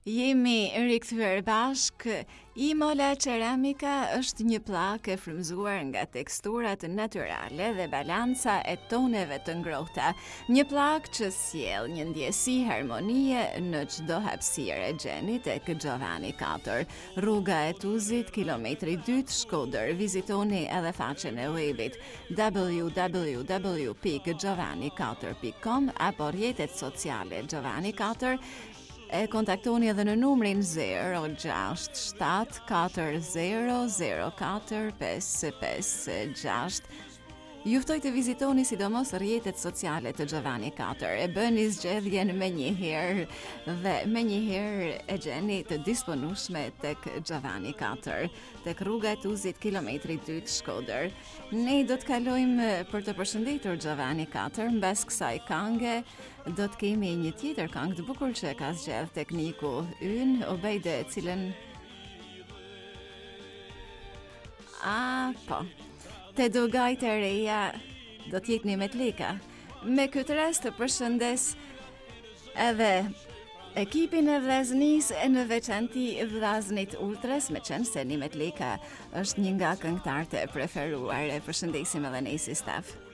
Jemi rikthyer bashk. Imola Ceramika është një pllakë e frymzuar nga teksturat natyrale dhe balanca e toneve të ngrohta. Një pllakë që sjell një ndjesi harmonie në çdo hapësirë e gjeni tek Giovanni 4, rruga e Tuzit, kilometri 2, Shkodër. Vizitoni edhe faqen e webit www.giovanni4.com apo rrjetet sociale Giovanni 4. E kontaktoni edhe në numrin 067 4004 556. Juftoj të vizitoni sidomos rrjetet sociale të Giovanni 4. E bëni zgjedhjen me njëherë dhe me njëherë e gjeni të disponueshme tek Giovanni 4, tek rruga e Tuzit, kilometri 2, Shkodër. Ne do të kalojmë për të përshëndetur Giovanni 4, mbas kësaj kënge do të kemi një tjetër këngë të bukur që ka zgjedh tekniku ynë, Obejde, cilën po. Te dogajt e reja do t'jekni me t'leka. Me këtë rast të përshëndes edhe ekipin e vllaznis e në veçanti vllaznit Ultras, me qenë se Nimet Leka është një nga këngëtarët e preferuar. E përshëndesim edhe ne si staf.